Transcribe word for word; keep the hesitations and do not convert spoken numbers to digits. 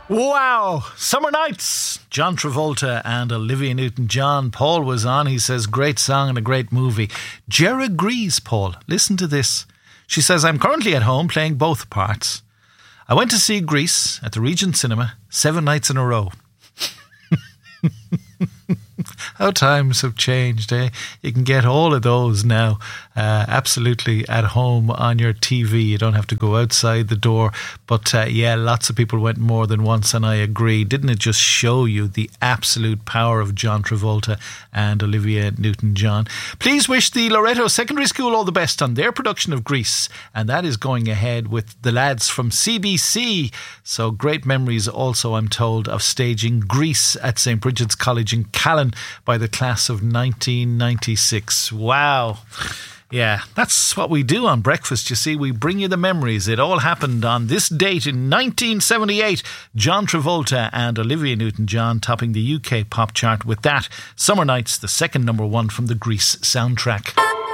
Wow, Summer Nights, John Travolta and Olivia Newton-John. Paul was on, he says, great song and a great movie. Jer agrees, Paul. Listen to this. She says, I'm currently at home playing both parts. I went to see Grease at the Regent Cinema seven nights in a row. How times have changed, eh? You can get all of those now uh, absolutely at home on your T V. You don't have to go outside the door. But uh, yeah, lots of people went more than once, and I agree. Didn't it just show you the absolute power of John Travolta and Olivia Newton-John? Please wish the Loreto Secondary School all the best on their production of Grease, and that is going ahead with the lads from C B C. So great memories also, I'm told, of staging Grease at Saint Bridget's College in Callan by the class of nineteen ninety-six. Wow. Yeah, that's what we do on Breakfast, you see. We bring you the memories. It all happened on this date in nineteen seventy-eight. John Travolta and Olivia Newton-John topping the U K pop chart with that. Summer Nights, the second number one from the Grease soundtrack.